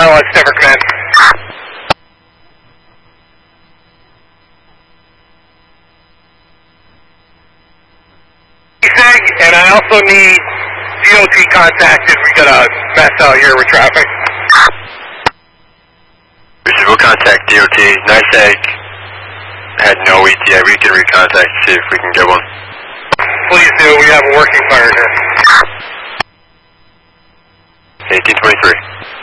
Analyze Denver Command. And I also need DOT contacted. We got a mess out here with traffic. We'll contact DOT. NYSEG had no ETA. We can recontact to see if we can get one. Please do. We have a working fire here. 1823.